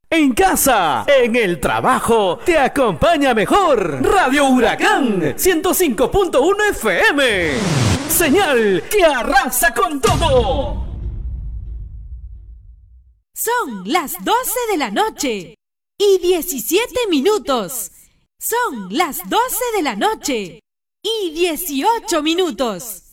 En casa, en el trabajo, te acompaña mejor Radio Huracán 105.1 FM. Señal que arrasa con todo. Son las 12 de la noche y 17 minutos. Son las 12 de la noche y 18 minutos.